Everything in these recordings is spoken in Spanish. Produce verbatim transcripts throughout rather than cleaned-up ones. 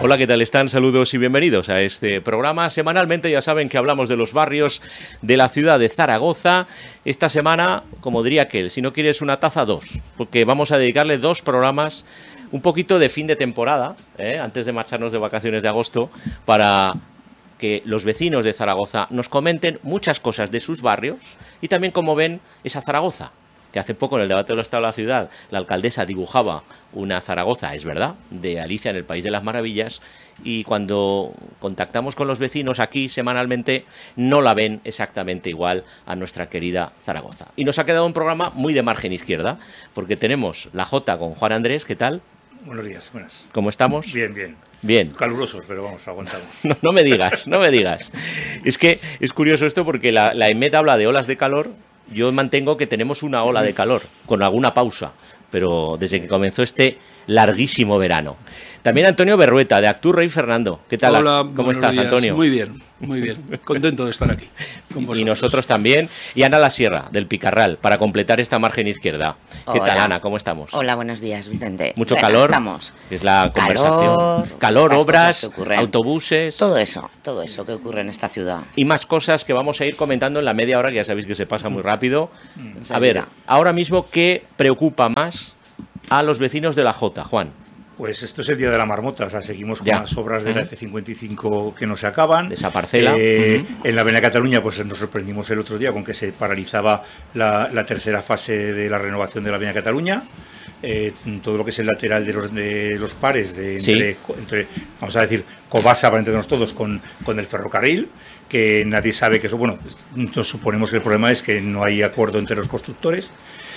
Hola, ¿qué tal están? Saludos y bienvenidos a este programa. Semanalmente ya saben que hablamos de los barrios de la ciudad de Zaragoza. Esta semana, como diría aquel, si no quieres una taza, dos, porque vamos a dedicarle dos programas, un poquito de fin de temporada, ¿eh? antes de marcharnos de vacaciones de agosto, para que los vecinos de Zaragoza nos comenten muchas cosas de sus barrios y también cómo ven esa Zaragoza, que hace poco en el debate del Estado de la Ciudad la alcaldesa dibujaba una Zaragoza, es verdad, de Alicia en el País de las Maravillas, y cuando contactamos con los vecinos aquí semanalmente no la ven exactamente igual a nuestra querida Zaragoza. Y nos ha quedado un programa muy de margen izquierda, porque tenemos la Jota con Juan Andrés, ¿qué tal? Buenos días, buenas. ¿Cómo estamos? Bien, bien. Bien. Calurosos, pero vamos, aguantamos. No, no me digas, no me digas. Es que es curioso esto porque la, la E M E T habla de olas de calor. Yo mantengo que tenemos una ola de calor, con alguna pausa, pero desde que comenzó este larguísimo verano. También Antonio Berrueta, de Actur Rey Fernando. ¿Qué tal? Hola, ¿Cómo estás, días. Antonio? Muy bien, muy bien. Contento de estar aquí con vosotros. Y nosotros también. Y Ana La Sierra, del Picarral, para completar esta margen izquierda. ¿Qué Hola. tal, Ana? ¿Cómo estamos? Hola, buenos días, Vicente. Mucho Bueno, calor. Estamos. Es la conversación. Calor, Calor, las obras, cosas que ocurren. autobuses. Todo eso, todo eso que ocurre en esta ciudad. Y más cosas que vamos a ir comentando en la media hora, que ya sabéis que se pasa muy rápido. Enseguida. A ver, ahora mismo, ¿qué preocupa más a los vecinos de la Jota, Juan? Pues esto es el día de la marmota, o sea, seguimos con Ya. las obras de la Ujú. F cincuenta y cinco que no se acaban. De esa parcela. Eh, Ujú. En la Avenida Cataluña, pues nos sorprendimos el otro día con que se paralizaba la, la tercera fase de la renovación de la Avenida Cataluña. Eh, todo lo que es el lateral de los, de los pares, de Sí. entre, entre, vamos a decir, Cobasa, para entendernos todos, con, con el ferrocarril, que nadie sabe que eso, bueno, nos suponemos que el problema es que no hay acuerdo entre los constructores.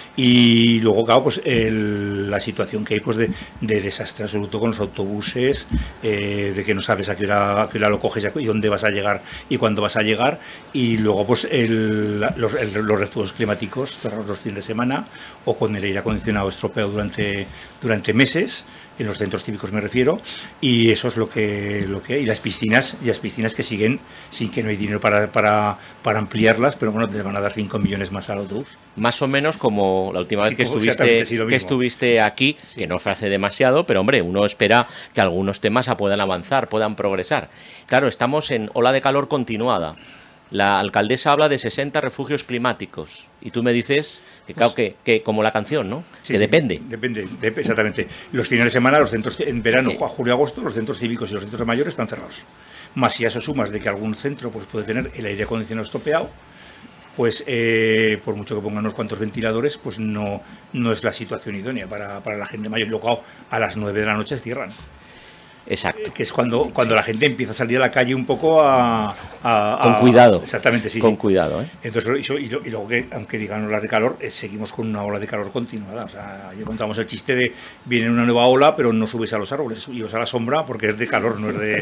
Y luego, claro, pues el, la situación que hay pues de, de desastre absoluto con los autobuses, eh, de que no sabes a qué, hora, a qué hora lo coges y dónde vas a llegar y cuándo vas a llegar. Y luego, pues el, los, el, los refugios climáticos cerrados los fines de semana o con el aire acondicionado estropeado durante, durante meses. En los centros cívicos me refiero, y eso es lo que lo que hay. Y las piscinas, y las piscinas que siguen sin que no hay dinero para, para, para ampliarlas, pero bueno, te van a dar cinco millones más al autobús. Más o menos como la última Sí, vez que como estuviste, exactamente, sí, lo que mismo. estuviste aquí, Sí. que no fue hace demasiado, pero hombre, uno espera que algunos temas puedan avanzar, puedan progresar. Claro, estamos en ola de calor continuada. La alcaldesa habla de sesenta refugios climáticos y tú me dices que, claro, que, que como la canción, ¿no? Sí, que sí, depende. Depende, dep- exactamente. Los fines de semana, los centros en verano, Sí. ju- julio, agosto, los centros cívicos y los centros mayores están cerrados. Más si a eso sumas de que algún centro pues puede tener el aire acondicionado estropeado, pues eh, por mucho que pongan unos cuantos ventiladores, pues no, no es la situación idónea para, para la gente mayor. Luego a las nueve de la noche cierran. Exacto. Que es cuando, cuando la gente empieza a salir a la calle un poco a... a- a- Con cuidado. Exactamente, sí. Con sí. cuidado, ¿eh? Entonces, y, y, y luego que, aunque digan olas de calor, eh, seguimos con una ola de calor continuada. O sea, ya contamos el chiste de viene una nueva ola, pero no subes a los árboles, subes a la sombra porque es de calor, no es de,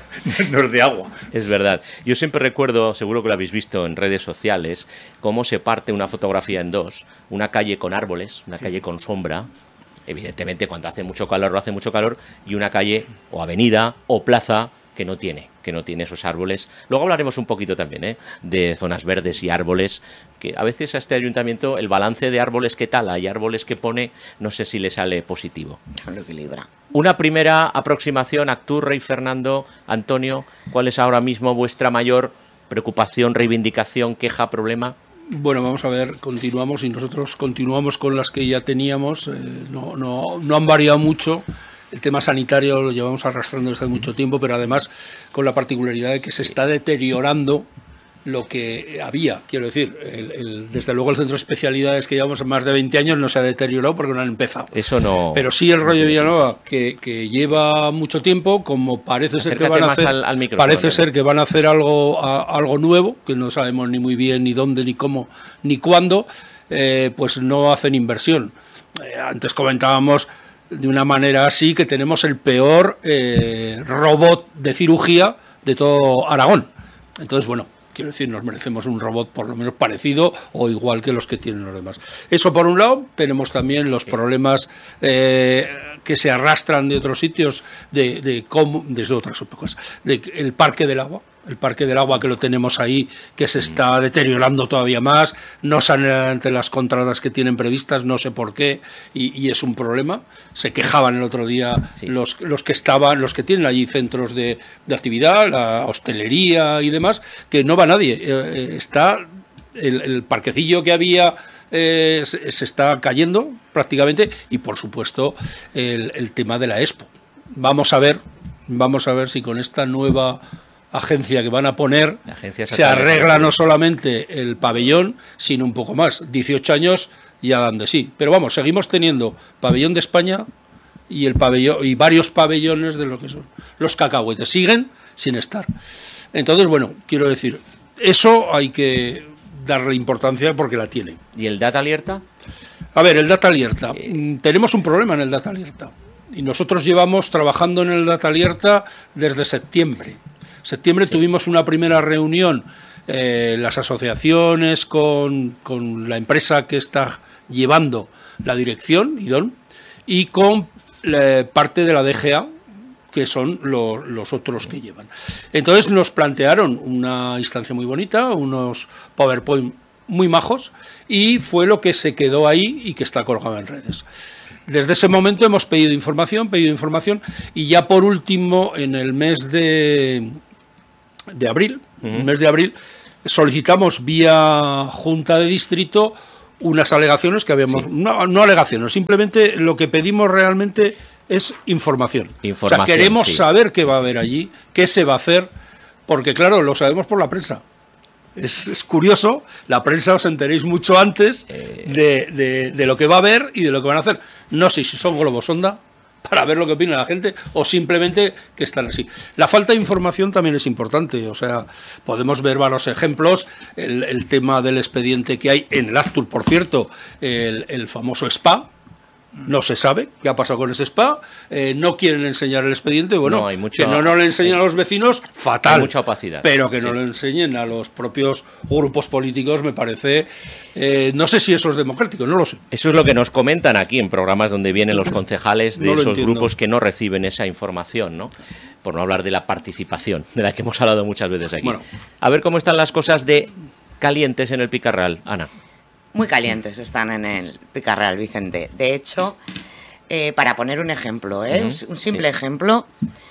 no es de agua. Es verdad. Yo siempre recuerdo, seguro que lo habéis visto en redes sociales, cómo se parte una fotografía en dos. Una calle con árboles, una Sí. calle con sombra. Evidentemente, cuando hace mucho calor, lo hace mucho calor. Y una calle o avenida o plaza que no tiene, que no tiene esos árboles. Luego hablaremos un poquito también, ¿eh? de zonas verdes y árboles, que a veces a este ayuntamiento el balance de árboles que tala y árboles que pone, no sé si le sale positivo. Lo equilibra. Una primera aproximación, Actur, Rey Fernando, Antonio, ¿cuál es ahora mismo vuestra mayor preocupación, reivindicación, queja, problema? Bueno, vamos a ver, continuamos y nosotros continuamos con las que ya teníamos, eh, no, no, no han variado mucho. El tema sanitario lo llevamos arrastrando desde hace mucho tiempo, pero además con la particularidad de que se está deteriorando lo que había. Quiero decir, el, el, desde luego el centro de especialidades que llevamos más de veinte años no se ha deteriorado porque no han empezado. Eso no... Pero sí el rollo Villanueva, que, que lleva mucho tiempo, como parece ser que Acércate van a más hacer, al- al micrófono, parece Antonio. ser que van a hacer algo, a- algo nuevo, que no sabemos ni muy bien ni dónde, ni cómo, ni cuándo, eh, pues no hacen inversión. Eh, antes comentábamos de una manera así que tenemos el peor eh, robot de cirugía de todo Aragón. Entonces, bueno, quiero decir, nos merecemos un robot por lo menos parecido o igual que los que tienen los demás. Eso por un lado. Tenemos también los problemas eh, que se arrastran de otros sitios, de, de cómo, desde otras cosas, de el Parque del Agua, el Parque del Agua que lo tenemos ahí, que se está deteriorando todavía más, no salen ante las contratas que tienen previstas, no sé por qué, y, y es un problema. Se quejaban el otro día sí. los, los que estaban, los que tienen allí centros de, de actividad, la hostelería y demás, que no va nadie. Eh, está el, el parquecillo que había. Eh, se, se está cayendo prácticamente y por supuesto el, el tema de la Expo. Vamos a ver, vamos a ver si con esta nueva agencia que van a poner se arregla no solamente el pabellón, sino un poco más. dieciocho años ya dan de sí. Pero vamos, seguimos teniendo pabellón de España y el pabellón y varios pabellones de lo que son los cacahuetes. Siguen sin estar. Entonces, bueno, quiero decir, eso hay que darle importancia porque la tiene. ¿Y el Data Alerta? A ver, el Data Alerta. Eh... Tenemos un problema en el Data Alerta. Y nosotros llevamos trabajando en el Data Alerta desde septiembre. Septiembre sí. Tuvimos una primera reunión, eh, las asociaciones con, con la empresa que está llevando la dirección, IDON, y con eh, parte de la D G A, que son lo, los otros que llevan. Entonces nos plantearon una instancia muy bonita, unos PowerPoint muy majos, y fue lo que se quedó ahí y que está colgado en redes. Desde ese momento hemos pedido información, pedido información, y ya por último, en el mes de, de abril, uh-huh. el mes de abril, solicitamos vía Junta de Distrito unas alegaciones que habíamos, sí. no, no alegaciones, simplemente lo que pedimos realmente es información. información. O sea, queremos sí. saber qué va a haber allí, qué se va a hacer, porque claro, lo sabemos por la prensa. Es, es curioso, la prensa os enteréis mucho antes eh... de, de, de lo que va a haber y de lo que van a hacer. No sé si son globos sonda para ver lo que opina la gente o simplemente que están así. La falta de información también es importante, o sea, podemos ver varios ejemplos, el, el tema del expediente que hay en el Actur, por cierto, el, el famoso spa. No se sabe qué ha pasado con ese spa, eh, no quieren enseñar el expediente, bueno, no, hay mucho, que no, no le enseñen a los vecinos, fatal, hay mucha opacidad, pero que sí. no le enseñen a los propios grupos políticos me parece, eh, no sé si eso es democrático, no lo sé. Eso es lo que nos comentan aquí en programas donde vienen los concejales de no esos entiendo. grupos que no reciben esa información, ¿no? Por no hablar de la participación, de la que hemos hablado muchas veces aquí. Bueno. A ver cómo están las cosas de calientes en el Picarral, Ana. Muy calientes están en el Picarral, Vicente. De hecho, eh, para poner un ejemplo, ¿eh? uh-huh, un simple sí. ejemplo,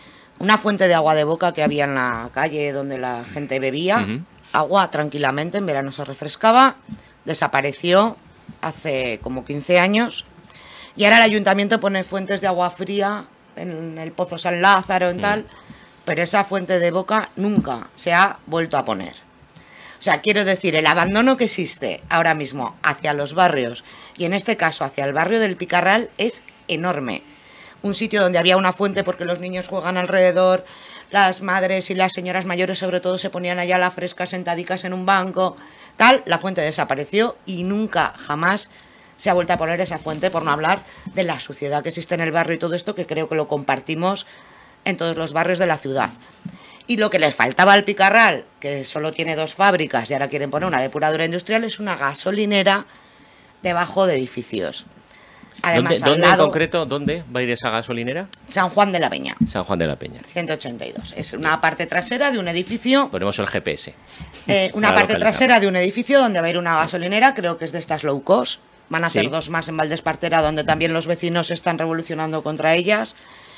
una fuente de agua de boca que había en la calle donde la gente bebía, uh-huh. agua tranquilamente, en verano se refrescaba, desapareció hace como quince años, y ahora el ayuntamiento pone fuentes de agua fría en el Pozo San Lázaro, en uh-huh. tal, pero esa fuente de boca nunca se ha vuelto a poner. O sea, quiero decir, el abandono que existe ahora mismo hacia los barrios, y en este caso hacia el barrio del Picarral, es enorme. Un sitio donde había una fuente porque los niños juegan alrededor, las madres y las señoras mayores sobre todo se ponían allá a la fresca sentadicas en un banco, tal, la fuente desapareció y nunca, jamás se ha vuelto a poner esa fuente, por no hablar de la suciedad que existe en el barrio y todo esto, que creo que lo compartimos en todos los barrios de la ciudad. Y lo que les faltaba al Picarral, que solo tiene dos fábricas y ahora quieren poner una depuradora industrial, es una gasolinera debajo de edificios. Además, ¿Dónde, ¿dónde lado, en concreto, dónde va a ir esa gasolinera? San Juan de la Peña. San Juan de la Peña. ciento ochenta y dos. Es una parte trasera de un edificio. Ponemos el G P S. Eh, una parte localizar. trasera de un edificio donde va a ir una gasolinera, creo que es de estas low cost. Van a hacer ¿Sí? dos más en Valdespartera, donde también los vecinos se están revolucionando contra ellas.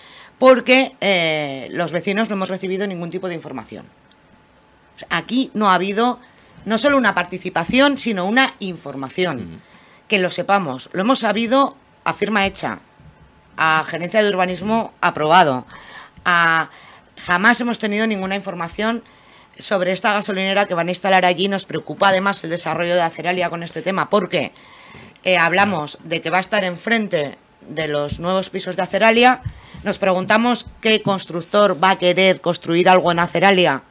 Porque eh, los vecinos no hemos recibido ningún tipo de información. O sea, aquí no ha habido no solo una participación, sino una información. Uh-huh. Que lo sepamos. Lo hemos sabido a firma hecha, a gerencia de urbanismo aprobado. A, jamás hemos tenido ninguna información sobre esta gasolinera que van a instalar allí. Nos preocupa además el desarrollo de Aceralia con este tema, porque eh, hablamos de que va a estar enfrente de los nuevos pisos de Aceralia. Nos preguntamos qué constructor va a querer construir algo en Aceralia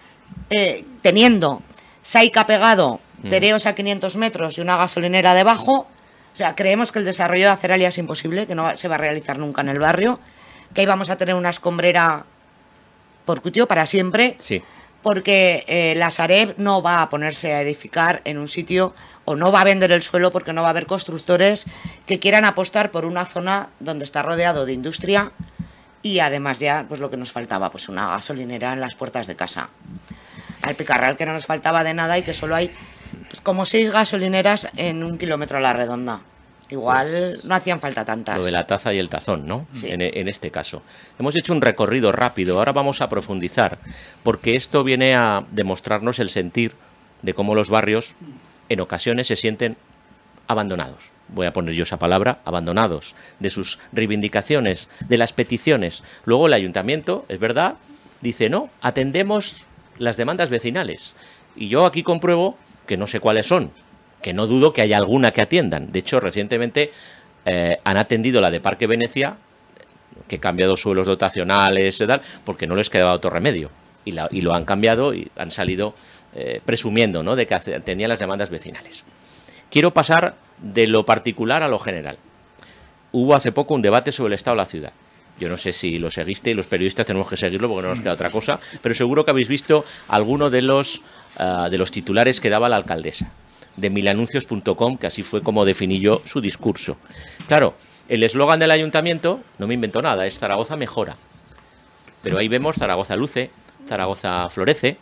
eh, teniendo Saica pegado, mm. Tereos a quinientos metros y una gasolinera debajo. O sea, creemos que el desarrollo de Aceralia es imposible, que no se va a realizar nunca en el barrio, que ahí vamos a tener una escombrera por cutio para siempre, sí. porque eh, la Sareb no va a ponerse a edificar en un sitio o no va a vender el suelo porque no va a haber constructores que quieran apostar por una zona donde está rodeado de industria y además ya pues lo que nos faltaba, pues una gasolinera en las puertas de casa. Al Picarral que no nos faltaba de nada y que solo hay pues, como seis gasolineras en un kilómetro a la redonda. Igual pues, no hacían falta tantas. Lo de la taza y el tazón, ¿no? Sí. En, en este caso. Hemos hecho un recorrido rápido, ahora vamos a profundizar, porque esto viene a demostrarnos el sentir de cómo los barrios en ocasiones se sienten abandonados. Voy a poner yo esa palabra, abandonados, de sus reivindicaciones, de las peticiones. Luego el ayuntamiento, es verdad, dice, no, atendemos las demandas vecinales. Y yo aquí compruebo que no sé cuáles son, que no dudo que haya alguna que atiendan. De hecho, recientemente eh, han atendido la de Parque Venecia, que ha cambiado suelos dotacionales y tal, porque no les quedaba otro remedio. Y, la, y lo han cambiado y han salido eh, presumiendo, ¿no?, de que atendían las demandas vecinales. Quiero pasar de lo particular a lo general. Hubo hace poco un debate sobre el estado de la ciudad. Yo no sé si lo seguiste, y los periodistas tenemos que seguirlo porque no nos queda otra cosa, pero seguro que habéis visto alguno de los, uh, de los titulares que daba la alcaldesa de milanuncios punto com, que así fue como definí yo su discurso. Claro, el eslogan del ayuntamiento, no me invento nada, es Zaragoza mejora. Pero ahí vemos Zaragoza luce, Zaragoza florece,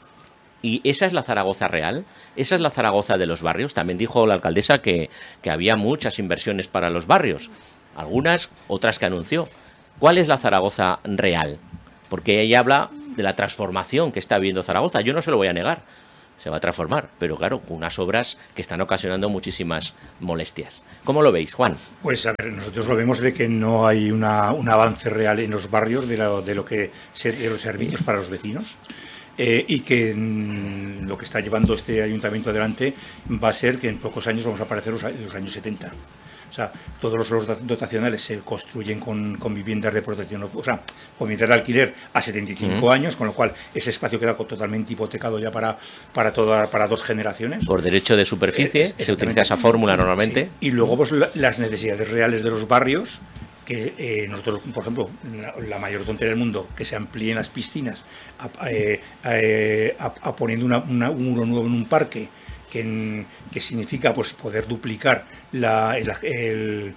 y esa es la Zaragoza real, esa es la Zaragoza de los barrios. También dijo la alcaldesa que, que había muchas inversiones para los barrios, algunas, otras que anunció. ¿Cuál es la Zaragoza real? Porque ella habla de la transformación que está viviendo Zaragoza. Yo no se lo voy a negar, se va a transformar, pero claro, con unas obras que están ocasionando muchísimas molestias. ¿Cómo lo veis, Juan? Pues a ver, nosotros lo vemos de que no hay una, un avance real en los barrios de, lo, de, lo que, de los servicios para los vecinos. Eh, y que mm, lo que está llevando este ayuntamiento adelante va a ser que en pocos años vamos a aparecer los, los años setenta. O sea, todos los suelos dotacionales se construyen con, con viviendas de protección, o sea, con viviendas de alquiler a setenta y cinco uh-huh. años, con lo cual ese espacio queda totalmente hipotecado ya para, para, toda, para dos generaciones. Por derecho de superficie, eh, se utiliza esa fórmula normalmente. Sí. Y luego pues la, las necesidades reales de los barrios, que eh, nosotros, por ejemplo, la, la mayor tontería del mundo, que se amplíen las piscinas, a, eh, a, a, a poniendo una, una, un muro nuevo en un parque, que, en, que significa pues poder duplicar la, el, el,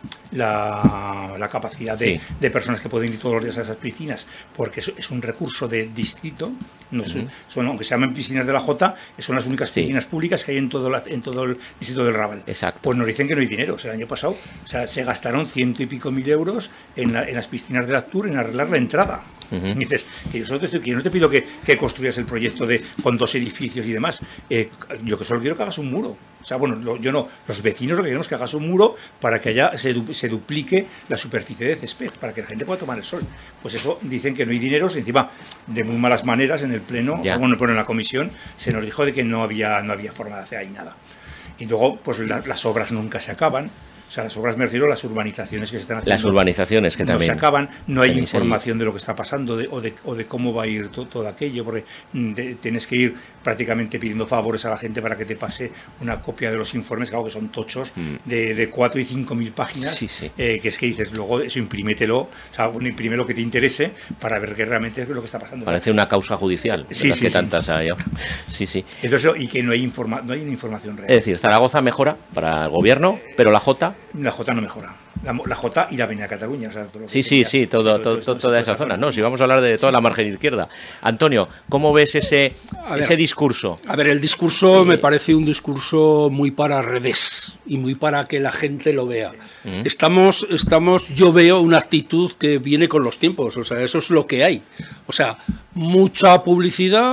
la, la capacidad de, sí. de personas que pueden ir todos los días a esas piscinas, porque es, es un recurso de distrito, no es, uh-huh. son, aunque se llaman piscinas de la Jota, son las únicas sí. piscinas públicas que hay en todo, la, en todo el distrito del Raval. Exacto. Pues nos dicen que no hay dinero. O sea, el año pasado o sea, se gastaron ciento y pico mil euros en, la, en las piscinas de la Actur en arreglar la entrada. Uh-huh. Y dices, que yo, solo te estoy, que yo no te pido que, que construyas el proyecto de con dos edificios y demás. Eh, yo que solo quiero que hagas un muro. O sea, bueno, lo, yo no, los vecinos lo que queremos es que hagas un muro para que allá se, du, se duplique la superficie de césped, para que la gente pueda tomar el sol. Pues eso dicen que no hay dinero, encima de muy malas maneras en el pleno, o sea, bueno, en la comisión se nos dijo de que no había, no había forma de hacer ahí nada. Y luego, pues la, las obras nunca se acaban. O sea, las obras, me refiero a las urbanizaciones que se están haciendo. Las urbanizaciones que no también. No se acaban, no hay información ahí de lo que está pasando de, o, de, o de cómo va a ir to, todo aquello, porque de, tienes que ir prácticamente pidiendo favores a la gente para que te pase una copia de los informes, claro que son tochos, mm. de, de cuatro y cinco mil páginas, sí, sí. Eh, que es que dices, luego eso imprímetelo, o sea, bueno, imprime lo que te interese para ver qué realmente es lo que está pasando. Parece una causa judicial, de sí, las sí, que sí. tantas hay ahora. Sí, sí. Entonces, y que no hay, informa, no hay una información real. Es decir, Zaragoza mejora para el gobierno, pero la Jota... La Jota no mejora. La, la Jota y la Avenida Cataluña. O sea, todo lo que sí, sería, sí, sí, todo, todo, todo, todo toda esa zona. No, si vamos a hablar de toda la margen izquierda. Antonio, ¿cómo ves ese, ver, ese discurso? A ver, el discurso eh, me parece un discurso muy para redes y muy para que la gente lo vea. ¿Mm? Estamos, estamos, yo veo una actitud que viene con los tiempos, o sea, eso es lo que hay. O sea, mucha publicidad,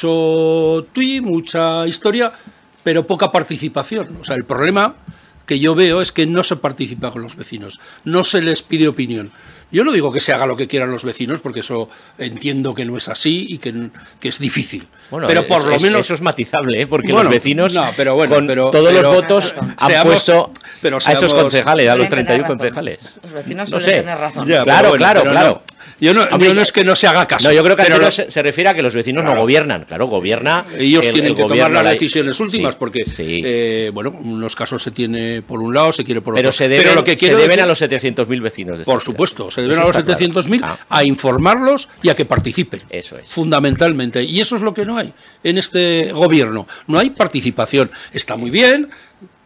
mucho tweet, mucha historia, pero poca participación. O sea, el problema que yo veo es que no se participa con los vecinos, no se les pide opinión. Yo no digo que se haga lo que quieran los vecinos, porque eso entiendo que no es así y que, que es difícil. Bueno, pero por es, lo menos eso es matizable, ¿eh? Porque bueno, los vecinos no, pero bueno, con pero, todos pero, los votos pero, han seamos, puesto pero seamos, a esos concejales, a los treinta y uno razón. concejales. Los vecinos no suelen sé. tener razón. Ya, claro, bueno, claro, claro. No. Yo no, Hombre, yo no es que no se haga caso. No, yo creo que pero lo, lo, se, se refiere a que los vecinos claro, no gobiernan. Claro, gobierna. Ellos el, tienen el que tomar las la, decisiones últimas, sí, porque, sí. Eh, bueno, en unos casos se tiene por un lado, se quiere por otro. Pero se deben, pero lo que se deben decir, a los setecientos mil vecinos. De por esta supuesto, ciudad. se deben Eso a los setecientos mil claro. a informarlos y a que participen. Eso es. Fundamentalmente. Y eso es lo que no hay en este gobierno. No hay participación. Está muy bien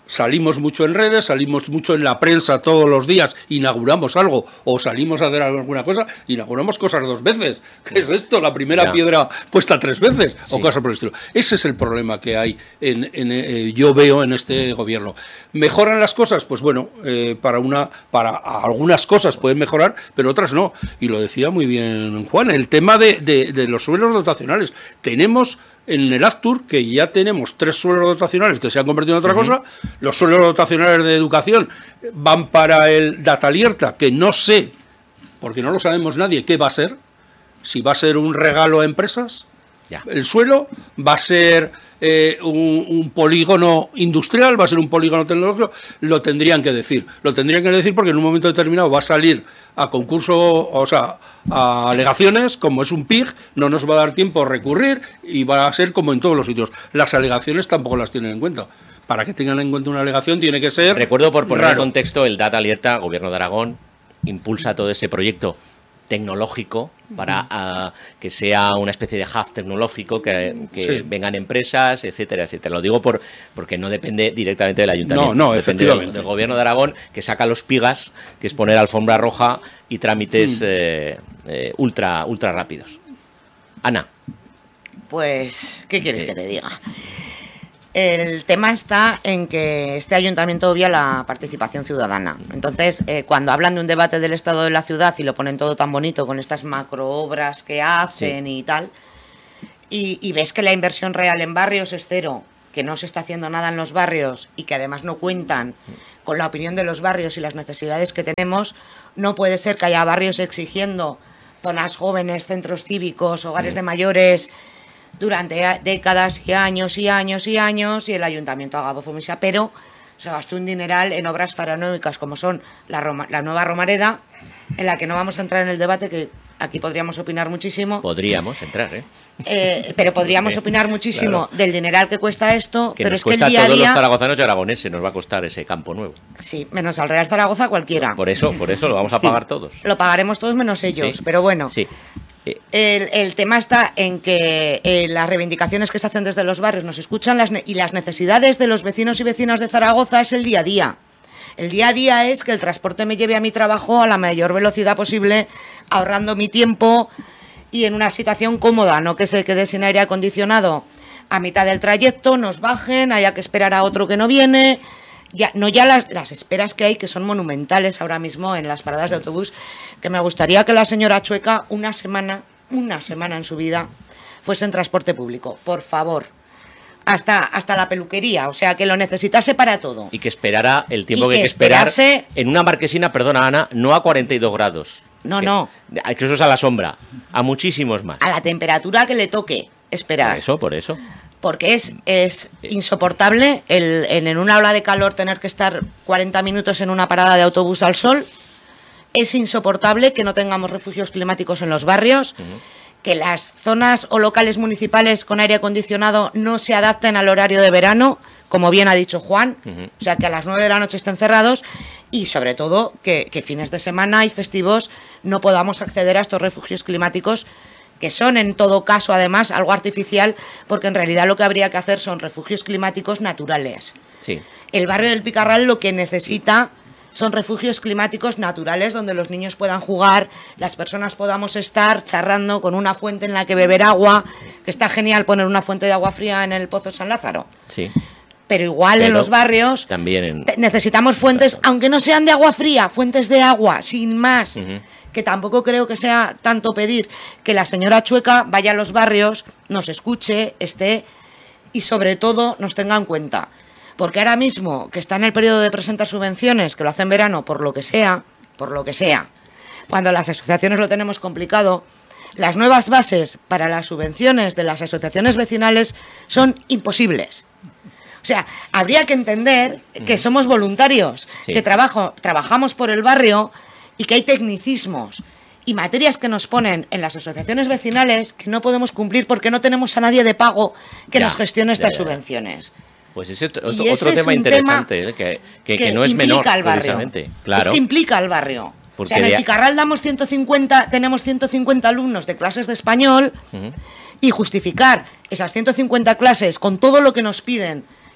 salimos mucho en redes, salimos mucho en la prensa todos los días, inauguramos algo o salimos a hacer alguna cosa, inauguramos cosas dos veces. ¿Qué es esto? La primera ya. piedra puesta tres veces sí. o cosas por el estilo. Ese es el problema que hay, en, en, eh, yo veo en este gobierno. ¿Mejoran las cosas? Pues bueno, eh, para, una, para algunas cosas pueden mejorar, pero otras no. Y lo decía muy bien Juan, el tema de, de, de los suelos dotacionales. Tenemos en el Actur, que ya tenemos tres suelos dotacionales que se han convertido en otra uh-huh. cosa. Los suelos dotacionales de educación van para el Datalierta, que no sé, porque no lo sabemos nadie, qué va a ser. Si va a ser un regalo a empresas, ya. el suelo, va a ser eh, un, un polígono industrial, va a ser un polígono tecnológico, lo tendrían que decir. Lo tendrían que decir porque en un momento determinado va a salir a concurso, o sea, a alegaciones, como es un P I G, no nos va a dar tiempo a recurrir y va a ser como en todos los sitios. Las alegaciones tampoco las tienen en cuenta. Para que tengan en cuenta una alegación tiene que ser Recuerdo, por poner raro. en contexto, el Datalierta, Gobierno de Aragón, impulsa todo ese proyecto tecnológico para uh, que sea una especie de hub tecnológico, que, que sí. vengan empresas, etcétera, etcétera. Lo digo por porque no depende directamente del ayuntamiento. No, no, depende efectivamente. Del, del Gobierno de Aragón, que saca los pigas, que es poner alfombra roja y trámites mm. eh, eh, ultra, ultra rápidos. Ana. Pues, ¿qué quieres eh. que te diga? El tema está en que este ayuntamiento obvia la participación ciudadana. Entonces, eh, cuando hablan de un debate del estado de la ciudad y lo ponen todo tan bonito con estas macroobras que hacen sí. y tal, y, y ves que la inversión real en barrios es cero, que no se está haciendo nada en los barrios y que además no cuentan con la opinión de los barrios y las necesidades que tenemos, no puede ser que haya barrios exigiendo zonas jóvenes, centros cívicos, hogares de mayores durante décadas y años y años y años, y el ayuntamiento haga voz omisa, pero se gastó un dineral en obras faraónicas como son la, Roma, la nueva Romareda, en la que no vamos a entrar en el debate, que aquí podríamos opinar muchísimo. Podríamos entrar, ¿eh? eh pero podríamos eh, opinar muchísimo claro. del dineral que cuesta esto, que pero nos es que cuesta el día a a todos día... los zaragozanos y aragoneses nos va a costar ese campo nuevo. Sí, menos al Real Zaragoza cualquiera. Por eso, por eso lo vamos a pagar todos. Lo pagaremos todos menos ellos, sí. pero bueno. Sí. El, el tema está en que eh, las reivindicaciones que se hacen desde los barrios nos escuchan las y las necesidades de los vecinos y vecinas de Zaragoza es el día a día. El día a día es que el transporte me lleve a mi trabajo a la mayor velocidad posible, ahorrando mi tiempo y en una situación cómoda, no que se quede sin aire acondicionado a mitad del trayecto, nos bajen, haya que esperar a otro que no viene... Ya, no ya las, las esperas que hay, que son monumentales ahora mismo en las paradas de autobús, que me gustaría que la señora Chueca una semana, una semana en su vida, fuese en transporte público, por favor. Hasta, hasta la peluquería, o sea, que lo necesitase para todo. Y que esperara el tiempo y que hay que que esperar esperarse... en una marquesina, perdona Ana, no a cuarenta y dos grados. No, que, no. Que eso es a la sombra, a muchísimos más. A la temperatura que le toque esperar. Por eso, por eso. Porque es, es insoportable el, en, en una ola de calor tener que estar cuarenta minutos en una parada de autobús al sol. Es insoportable que no tengamos refugios climáticos en los barrios, uh-huh. que las zonas o locales municipales con aire acondicionado no se adapten al horario de verano, como bien ha dicho Juan, uh-huh. o sea, que a las nueve de la noche estén cerrados, y sobre todo que, que fines de semana y festivos no podamos acceder a estos refugios climáticos, que son en todo caso además algo artificial, porque en realidad lo que habría que hacer son refugios climáticos naturales. Sí. El barrio del Picarral lo que necesita son refugios climáticos naturales donde los niños puedan jugar, las personas podamos estar charrando con una fuente en la que beber agua, que está genial poner una fuente de agua fría en el Pozo San Lázaro. Sí. Pero igual Pero en los barrios también en... necesitamos fuentes, aunque no sean de agua fría, fuentes de agua, sin más. Uh-huh. Que tampoco creo que sea tanto pedir que la señora Chueca vaya a los barrios, nos escuche, esté y sobre todo nos tenga en cuenta. Porque ahora mismo, que está en el periodo de presentar subvenciones, que lo hace en verano por lo que sea, por lo que sea, sí. Cuando las asociaciones lo tenemos complicado, las nuevas bases para las subvenciones de las asociaciones vecinales son imposibles. O sea, habría que entender que somos voluntarios, sí. que trabajo, trabajamos por el barrio y que hay tecnicismos y materias que nos ponen en las asociaciones vecinales que no podemos cumplir porque no tenemos a nadie de pago que ya, nos gestione estas ya, ya. subvenciones. Pues ese otro, otro, otro tema interesante, tema eh, que, que, que, que no es menor, al barrio. Precisamente. Claro. Es que implica al barrio. Porque o sea, en el Picarral damos ciento cincuenta, tenemos ciento cincuenta alumnos de clases de español uh-huh. y justificar esas ciento cincuenta clases con todo lo que nos piden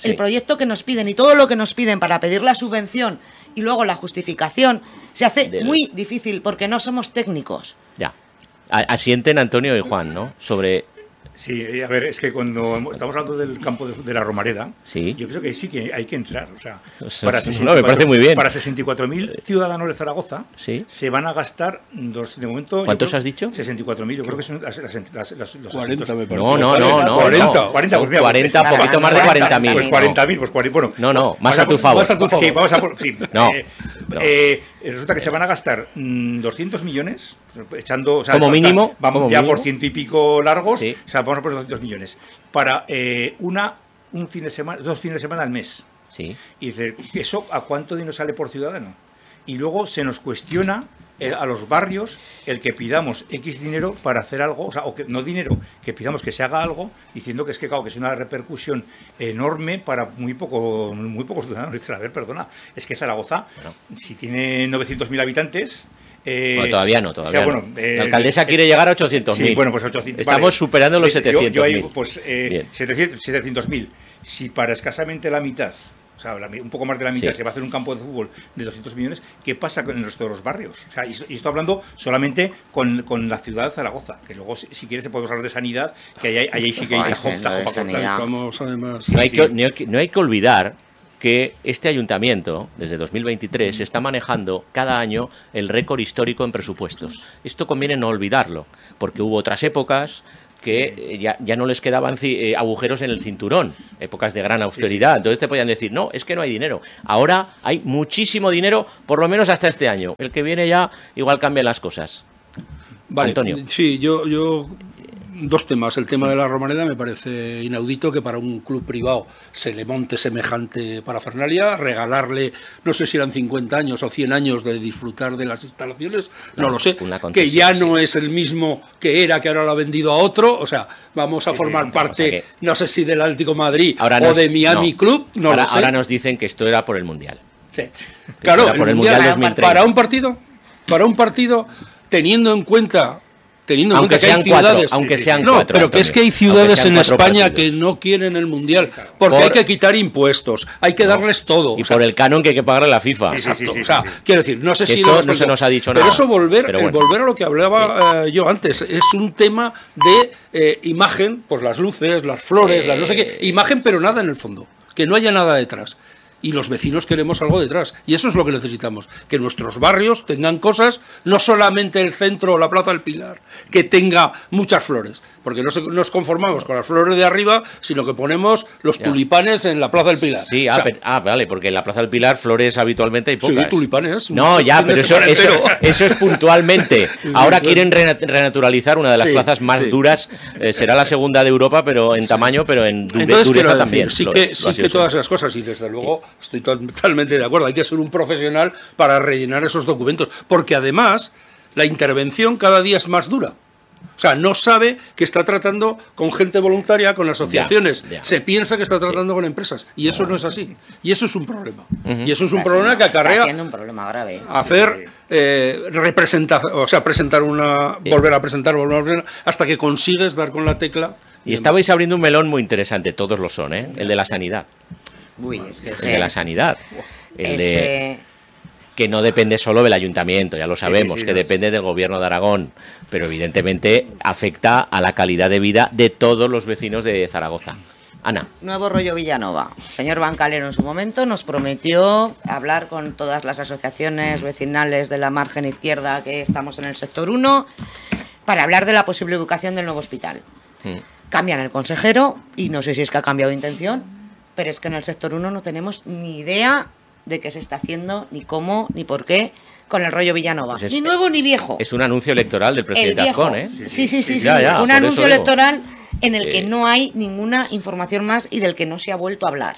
Sí. El proyecto que nos piden y todo lo que nos piden para pedir la subvención y luego la justificación se hace Del... muy difícil porque no somos técnicos. Ya. Asienten Antonio y Juan, ¿no? Sobre... Sí, a ver, es que cuando estamos hablando del campo de, de la Romareda, sí. yo pienso que sí que hay que entrar. O sea, o sea para no, me parece muy bien. Para sesenta y cuatro mil ciudadanos de Zaragoza ¿sí? se van a gastar dos, de momento. ¿Cuántos creo, has dicho? sesenta y cuatro mil, yo creo que son las, las, las, las, los cuarenta, me parece. No, no, no, no. cuarenta, cuarenta, pues mira, cuarenta, pues, poquito más de cuarenta mil. Pues cuarenta mil, pues cuarenta, bueno. No, no, más a tu favor. Más a tu favor. Sí, vamos a por. Sí, no. Eh, no. Eh, resulta que se van a gastar mmm, doscientos millones, echando. O sea, como mínimo. Vamos como ya mínimo. por ciento y pico largos. Sí. O sea, vamos a por doscientos millones. Para eh, una, un fin de semana, dos fines de semana al mes. Sí. Y dice, ¿eso a cuánto dinero sale por ciudadano? Y luego se nos cuestiona el, a los barrios el que pidamos X dinero para hacer algo, o sea, o que no dinero, que pidamos que se haga algo, diciendo que es que, claro, que es una repercusión enorme para muy poco, muy pocos ciudadanos. Dice, a ver, perdona, es que Zaragoza, bueno, si tiene novecientos mil habitantes... Eh, bueno, todavía no, todavía o sea, bueno, no. Eh, la alcaldesa eh, quiere llegar a ochocientos mil. Sí, bueno, pues ochocientos. Estamos vale. superando los setecientos mil. Yo, yo ahí, pues, eh, setecientos mil. Si para escasamente la mitad, o sea, la, un poco más de la mitad, sí. se va a hacer un campo de fútbol de doscientos millones, ¿qué pasa con el resto de los barrios? O sea, y, y estoy hablando solamente con, con la ciudad de Zaragoza, que luego, si, si quieres, se puede hablar de sanidad, que ahí, ahí, ahí sí que hay tajo para cortar. Además, no, hay sí. que, no, hay que, no hay que olvidar que este ayuntamiento, desde dos mil veintitrés, está manejando cada año el récord histórico en presupuestos. Esto conviene no olvidarlo, porque hubo otras épocas que ya, ya no les quedaban eh, agujeros en el cinturón, épocas de gran austeridad. Entonces te podían decir, no, es que no hay dinero. Ahora hay muchísimo dinero, por lo menos hasta este año. El que viene ya igual cambian las cosas. Vale, Antonio. Sí, yo... yo... Dos temas. El tema de la Romareda me parece inaudito que para un club privado se le monte semejante parafernalia, regalarle, no sé si eran cincuenta años o cien años de disfrutar de las instalaciones, no, no lo sé, que ya no es el mismo que era, que ahora lo ha vendido a otro, o sea, vamos a formar sí, parte, o sea que, no sé si del Atlético Madrid o nos, de Miami no, Club, no ahora, lo sé. Ahora nos dicen que esto era por el Mundial. Sí, claro, por el Mundial, mundial dos mil treinta. Para un partido, para un partido, teniendo en cuenta... Teniendo aunque, en cuenta sean que hay ciudades, cuatro, aunque sean no, cuatro, pero que es que hay ciudades en España partidos. que no quieren el Mundial, porque por, hay que quitar impuestos, hay que no, darles todo. Y o sea, por el canon que hay que pagarle a la FIFA. Sí, exacto. Sí, sí, sí, o sea, sí, sí. quiero decir, no sé que si esto lo no se nos ha dicho pero nada. Eso volver, pero el bueno. volver a lo que hablaba sí. uh, yo antes, es un tema de eh, imagen, pues las luces, las flores, eh... las no sé qué, imagen pero nada en el fondo, que no haya nada detrás. Y los vecinos queremos algo detrás. Y eso es lo que necesitamos. Que nuestros barrios tengan cosas, no solamente el centro o la Plaza del Pilar, que tenga muchas flores. Porque no nos conformamos con las flores de arriba, sino que ponemos los ya. tulipanes en la Plaza del Pilar. Sí, o ah, sea, pero, ah, vale, porque en la Plaza del Pilar flores habitualmente hay pocas. Sí, tulipanes. No, ya, pero eso, eso, eso es puntualmente. Ahora quieren renaturalizar una de las sí, plazas más sí. duras. Eh, será la segunda de Europa, pero en sí. tamaño, pero en du Entonces, dureza decir, también. Sí lo, que, lo sí que todas esas cosas, y desde luego estoy totalmente de acuerdo. Hay que ser un profesional para rellenar esos documentos. Porque además, la intervención cada día es más dura. O sea, no sabe que está tratando con gente voluntaria, con asociaciones. Ya, ya. Se piensa que está tratando sí. con empresas. Y eso no es así. Y eso es un problema. Uh-huh. Y eso es un está problema siendo, que acarrea está siendo un problema grave. hacer eh, representar, o sea, presentar una, sí. volver a presentar, volver a presentar, hasta que consigues dar con la tecla. Y, y estabais abriendo un melón muy interesante, todos lo son, ¿eh? El de la sanidad. Uy, es que el ese, de la sanidad. El ese... de... que no depende solo del ayuntamiento, ya lo sabemos, sí, sí, sí, que no. depende del gobierno de Aragón, pero evidentemente afecta a la calidad de vida de todos los vecinos de Zaragoza. Ana. Nuevo rollo Villanova. El señor Bancalero en su momento nos prometió hablar con todas las asociaciones vecinales de la margen izquierda que estamos en el sector uno para hablar de la posible ubicación del nuevo hospital. Hmm. Cambian el consejero y no sé si es que ha cambiado de intención, pero es que en el sector uno no tenemos ni idea de qué se está haciendo, ni cómo, ni por qué, con el rollo Villanova. Pues es, ni nuevo ni viejo. Es un anuncio electoral del presidente Azcón, ¿eh? Sí, sí, sí, sí, sí, ya, sí. Ya, un anuncio electoral en el eh... que no hay ninguna información más y del que no se ha vuelto a hablar.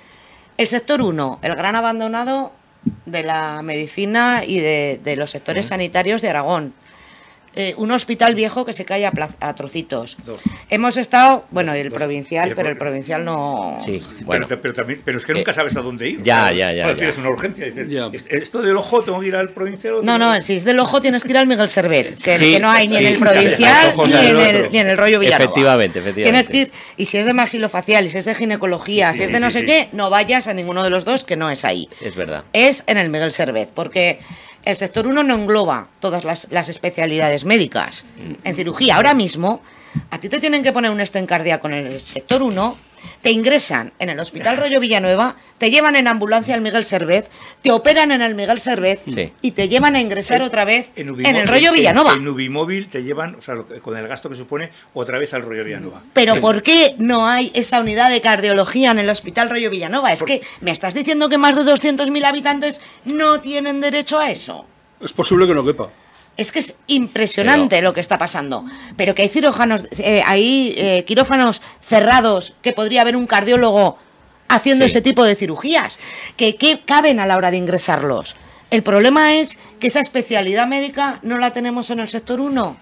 El sector uno, el gran abandonado de la medicina y de, de los sectores uh-huh. sanitarios de Aragón. Eh, un hospital viejo que se cae a, plaza, a trocitos. Dos. Hemos estado, bueno, el Dos. provincial, El pero el pro- provincial no... Sí, Pero, bueno. pero, también, pero es que nunca Eh, sabes a dónde ir. ya, o sea, ya, ya, cuando ya. tienes una urgencia, dices, Ya. esto del ojo tengo que ir al provincial. o No, tengo- no, si es del ojo tienes que ir al Miguel Servet, que, Sí, que no hay ni sí, en el ya, ya, provincial los ojos ni, al en el, otro. ni en el rollo Villanova. Efectivamente, efectivamente. Tienes que ir, y si es de maxilofacial, y si es de ginecología, Sí, si es sí, de no sí, sé sí. qué, no vayas a ninguno de los dos, que no es ahí. Es verdad. Es en el Miguel Servet, porque el sector uno no engloba todas las, las especialidades médicas. En cirugía, ahora mismo, a ti te tienen que poner un stent cardíaco en el sector uno, te ingresan en el Hospital Rollo Villanueva, te llevan en ambulancia al Miguel Servet, te operan en el Miguel Servet Sí. y te llevan a ingresar En- otra vez en, Ubimóvil- el Rollo en- Villanova. En Ubimóvil te llevan, o sea, lo que- con el gasto que supone, otra vez al rollo Villanova. Pero ¿por qué no hay esa unidad de cardiología en el Hospital Rollo Villanova? Es que me estás diciendo que más de doscientos mil habitantes no tienen derecho a eso. Es posible que no quepa. Es que es impresionante Pero- lo que está pasando. Pero que hay cirujanos, eh, hay eh, quirófanos cerrados, que podría haber un cardiólogo haciendo Sí. ese tipo de cirugías, que, que caben a la hora de ingresarlos. El problema es que esa especialidad médica no la tenemos en el sector uno.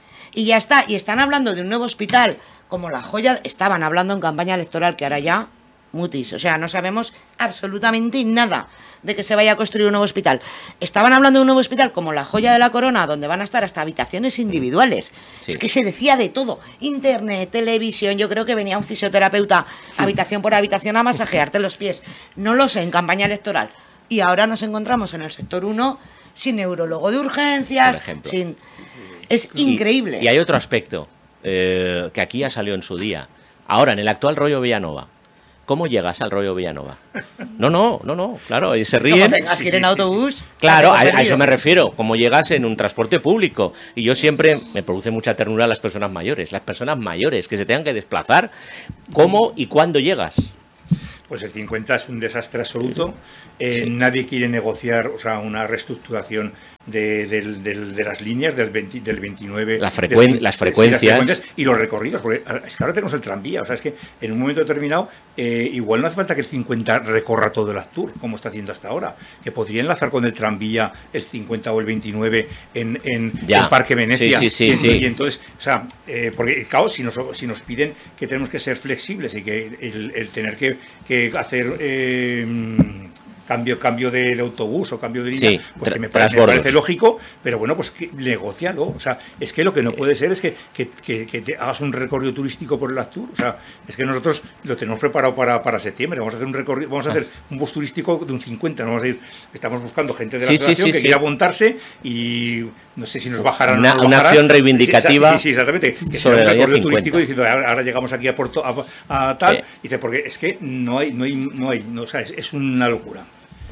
Y ya está. Y están hablando de un nuevo hospital como La Joya. Estaban hablando en campaña electoral, que ahora ya mutis. O sea, no sabemos absolutamente nada de que se vaya a construir un nuevo hospital. Estaban hablando de un nuevo hospital como La Joya de la Corona, donde van a estar hasta habitaciones individuales. Sí. Es que se decía de todo. Internet, televisión. Yo creo que venía un fisioterapeuta habitación por habitación a masajearte los pies. No lo sé, en campaña electoral. Y ahora nos encontramos en el sector uno sin neurólogo de urgencias, Por ejemplo. sin... Es Y- increíble. Y, hay otro aspecto eh, que aquí ya salió en su día. Ahora, en el actual rollo Villanova. ¿Cómo llegas al rollo Villanova? No, no, no, no, claro, y se Como ríen. tengas que ir en autobús... Claro, ya a, tengo a eso perdido. me refiero, como llegas en un transporte público. Y yo siempre me produce mucha ternura a las personas mayores, las personas mayores que se tengan que desplazar, ¿cómo y cuándo llegas? Pues el cincuenta es un desastre absoluto. Eh, Nadie quiere negociar, o sea, una reestructuración de, del- del- de las líneas del, veinte, del veintinueve. La frecuen- del- las sí, frecuencias. y los recorridos. Porque es que ahora tenemos el tranvía. O sea, es que en un momento determinado, eh, igual no hace falta que el cincuenta recorra todo el Aztur, como está haciendo hasta ahora. Que podría enlazar con el tranvía el cincuenta o el veintinueve en, en Ya. el Parque Venecia. Sí, sí, y, sí, y sí. entonces, o sea, eh, porque claro, si nos, si nos piden que tenemos que ser flexibles y que el, el tener que, que hacer eh, cambio cambio de, de autobús o cambio de línea, Sí, pues tra- que me, pare- me transbordos. parece lógico, pero bueno, pues que negócialo. O sea, es que lo que no puede ser es que, que, que- que te hagas un recorrido turístico por el Aztur. O sea, es que nosotros lo tenemos preparado para, para septiembre. Vamos a hacer un recorrido, vamos a hacer un bus turístico de un cincuenta. No vamos a ir, estamos buscando gente de la Sí, sí, federación sí, que sí. quiera montarse y no sé si nos bajarán Una- o no nos una bajarán. acción reivindicativa Sí, sí, sí, exactamente. Que sobre sea la un línea recorrido turístico cincuenta. diciendo ahora, ahora llegamos aquí a Porto a, a tal. Eh. Dice, porque es que no hay, no hay, no hay, no, o sea, es, es una locura.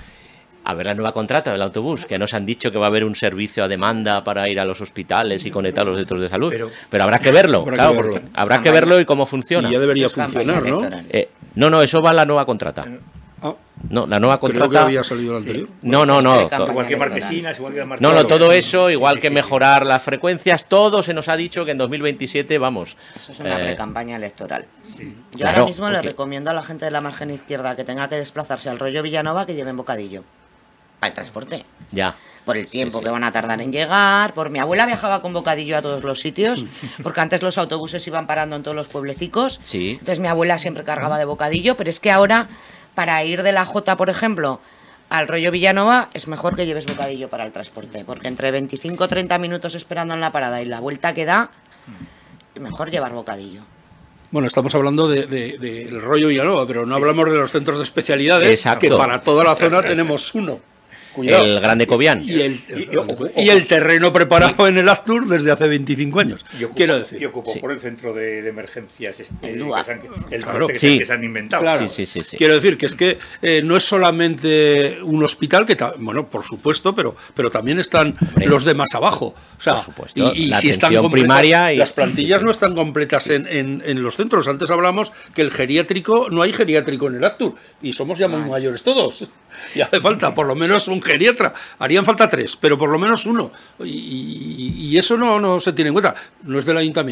A ver la nueva contrata del autobús, que nos han dicho que va a haber un servicio a demanda para ir a los hospitales y conectar los centros de salud. Pero, Pero- habrá que verlo, Habrá que claro, verlo. porque habrá que verlo y cómo funciona. Y ya debería Es campaña funcionar, ¿no? electoral. Eh, no, no, eso va en la nueva contrata. Ah, No, la nueva creo contrata. que había salido el Sí. anterior. No, no, no. de to- campaña. Igual que electoral. Marquesinas, igual que No, Marquesinas. no, todo eso, igual Sí, que sí, sí. mejorar las frecuencias, todo se nos ha dicho que en dos mil veintisiete, vamos. Eso es una eh, pre-campaña electoral. Sí. Yo Claro, ahora mismo le porque- recomiendo a la gente de la margen izquierda que tenga que desplazarse al rollo Villanova que lleven bocadillo. Para el transporte. ya. Por el tiempo Sí, sí. que van a tardar en llegar. Por mi abuela viajaba con bocadillo a todos los sitios. Porque antes los autobuses iban parando en todos los pueblecicos. Sí. Entonces mi abuela siempre cargaba de bocadillo. Pero es que ahora, para ir de la Jota, por ejemplo, al rollo Villanova, es mejor que lleves bocadillo para el transporte. Porque entre veinticinco o treinta minutos esperando en la parada y la vuelta que da, mejor llevar bocadillo. Bueno, estamos hablando de- de- del rollo Villanova, pero no hablamos de los centros de especialidades, Exacto. que para toda la zona tenemos uno. Cuidado. El Grande Cobian. Y el, Y- y ojo, y el terreno preparado en el Aztur desde hace veinticinco años. Y ocupa, Quiero decir. y ocupó Sí. por el centro de, de emergencias este, El D U A. que se han, el Claro. este que, Sí. se, que se han inventado. Claro. Sí, sí, sí, sí. Quiero decir que es que eh, no es solamente un hospital, que ta- bueno, por supuesto, pero, pero también están Hombre. los de más abajo. O sea, Por supuesto, y, y la si están atención completas, primaria y- las plantillas sí, sí. no están completas en, en- en los centros. Antes hablamos que el geriátrico, no hay geriátrico en el Aztur, y somos ya muy Vale. mayores todos. Y hace falta por lo menos un geriatra. Harían falta tres, pero por lo menos uno. Y, y- y eso no, no se tiene en cuenta. No es del ayuntamiento.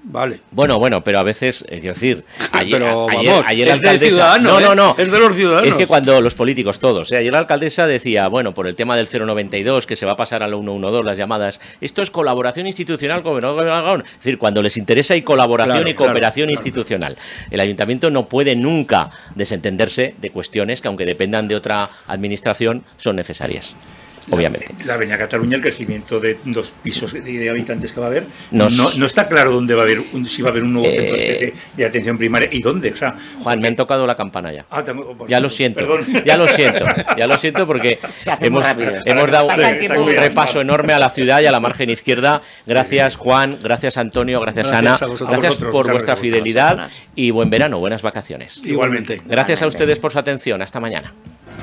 Vale. Bueno, bueno, pero a veces, es decir, ayer, pero, ayer, vamos, ayer la es del alcaldesa... ciudadano, no, ¿eh? no, no. Es de los ciudadanos. Es que cuando los políticos todos, ¿eh? Ayer la alcaldesa decía, bueno, por el tema del cero noventa y dos, que se va a pasar al ciento doce, las llamadas, esto es colaboración institucional, es decir, cuando les interesa hay colaboración Claro, y cooperación claro, claro. institucional. El ayuntamiento no puede nunca desentenderse de cuestiones que, aunque dependan de otra administración, son necesarias. Obviamente. La Avenida Cataluña, el crecimiento de dos pisos de habitantes que va a haber, Nos- no, no está claro dónde va a haber, un- si va a haber un nuevo Eh, centro de, de atención primaria y dónde. O sea, Juan, me han tocado la campana ya. ah, tam- por Ya lo cierto, siento, perdón. ya lo siento, ya lo siento porque Se hace muy hemos, rápido esto. hemos dado Pasa el un, tiempo un muy repaso rápido. enorme a la ciudad y a la margen izquierda. Gracias Juan, gracias Antonio, gracias, Gracias Ana, a vosotros. gracias A vosotros, por muchas vuestra gracias a fidelidad vosotros. y buen verano, buenas vacaciones. Igualmente. Gracias a Igualmente. ustedes por su atención, hasta mañana.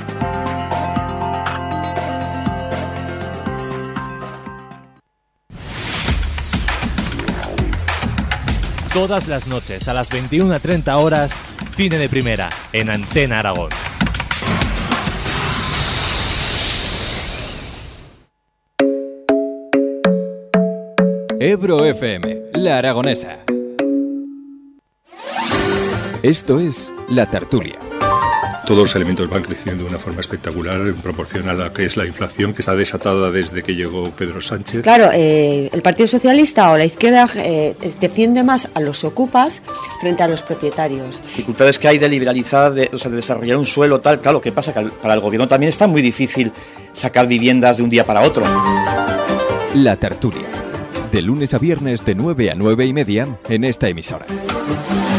Todas las noches a las veintiuna treinta horas, Cine de Primera, en Antena Aragón. Ebro F M, La Aragonesa. Esto es La Tertulia. Todos los elementos van creciendo de una forma espectacular en proporción a la que es la inflación, que está desatada desde que llegó Pedro Sánchez. Claro, eh, el Partido Socialista o la izquierda eh, defiende más a los ocupas frente a los propietarios. Dificultades que hay de liberalizar, de, o sea, de desarrollar un suelo tal, claro, ¿qué pasa? Que al- para el gobierno también está muy difícil sacar viviendas de un día para otro. La Tertulia. De lunes a viernes de nueve a nueve y media en esta emisora.